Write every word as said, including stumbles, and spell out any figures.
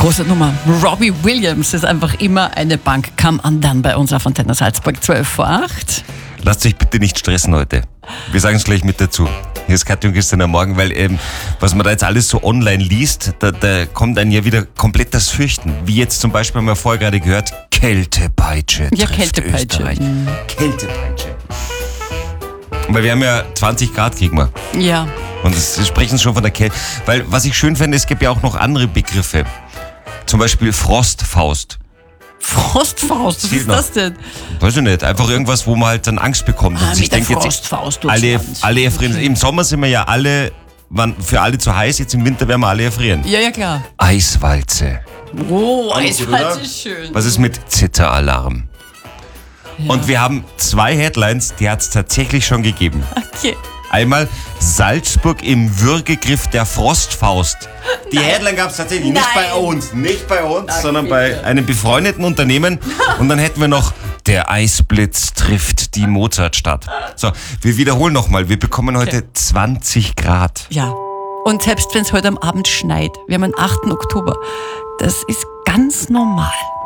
Große Nummer. Robbie Williams ist einfach immer eine Bank. Come undone bei uns auf Antenne Salzburg, zwölf vor acht. Lasst euch bitte nicht stressen heute. Wir sagen es gleich mit dazu. Hier ist Katja und Christian am Morgen, weil ähm, was man da jetzt alles so online liest, da, da kommt einem ja wieder komplett das Fürchten. Wie jetzt zum Beispiel, haben wir vorher gerade gehört, Kältepeitsche. Ja, trifft Kältepeitsche. Österreich. Mhm. Kältepeitsche. Weil wir haben ja zwanzig Grad kriegen wir. Ja. Und es sprechen schon von der Kälte. Weil was ich schön finde, es gibt ja auch noch andere Begriffe. Zum Beispiel Frostfaust. Frostfaust, was Fehlt ist noch. das denn? Weiß ich nicht, einfach irgendwas, wo man halt dann Angst bekommt. Ah, und sich mit der denkt, jetzt Frostfaust durchs alle, Land. alle erfrieren. Im Sommer sind wir ja alle, waren für alle zu heiß, jetzt im Winter werden wir alle erfrieren. Ja, ja, klar. Eiswalze. Oh, Gut, Eiswalze oder? ist schön. Was ist mit Zitteralarm? Ja. Und wir haben zwei Headlines, die hat es tatsächlich schon gegeben. Okay. Einmal Salzburg im Würgegriff der Frostfaust. Die Nein. Headline gab es tatsächlich nicht Nein. bei uns, nicht bei uns, Ach, sondern bitte. bei einem befreundeten Unternehmen. Und dann hätten wir noch, der Eisblitz trifft die Mozartstadt. So, wir wiederholen nochmal, wir bekommen heute Okay. zwanzig Grad. Ja. Und selbst wenn es heute am Abend schneit, wir haben den achten Oktober, das ist ganz normal.